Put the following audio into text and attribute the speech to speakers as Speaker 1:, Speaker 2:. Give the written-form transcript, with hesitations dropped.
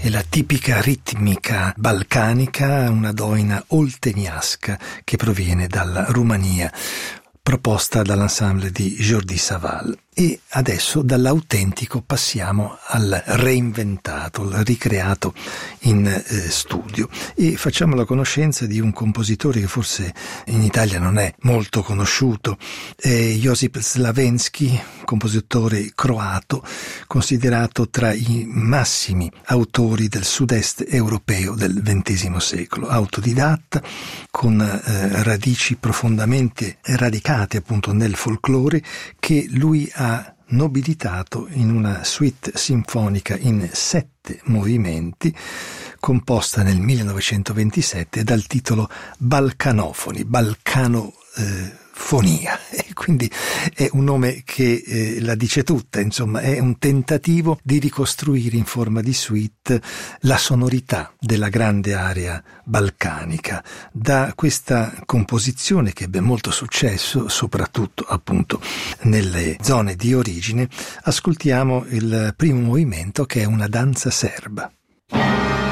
Speaker 1: è la tipica ritmica balcanica, una doina olteniasca che proviene dalla Romania, proposta dall'ensemble di Jordi Savall. E adesso dall'autentico passiamo al reinventato, al ricreato in studio, e facciamo la conoscenza di un compositore che forse in Italia non è molto conosciuto, è Josip Slavenskij, compositore croato, considerato tra i massimi autori del sud-est europeo del XX secolo, autodidatta, con radici profondamente radicate appunto nel folklore, che lui ha nobilitato in una suite sinfonica in 7 movimenti, composta nel 1927 dal titolo Balcanofoni, Balcanofonia, e quindi è un nome che la dice tutta, insomma è un tentativo di ricostruire in forma di suite la sonorità della grande area balcanica. Da questa composizione, che ebbe molto successo soprattutto appunto nelle zone di origine, ascoltiamo il primo movimento, che è una danza serba.